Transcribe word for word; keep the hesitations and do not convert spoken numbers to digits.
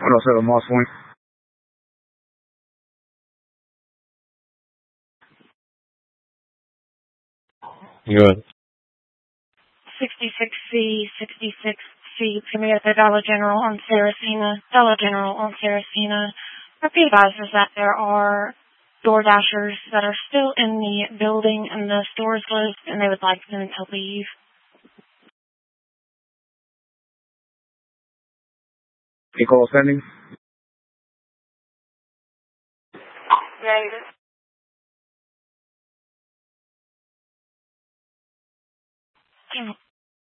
one oh seven Moss Point. Good. sixty-six C, sixty-six C, Premier at the Dollar General on Saracena, Dollar General on Saracena. Repeat advises that there are door dashers that are still in the building and the store is closed and they would like them to leave. Any call sending? Yeah,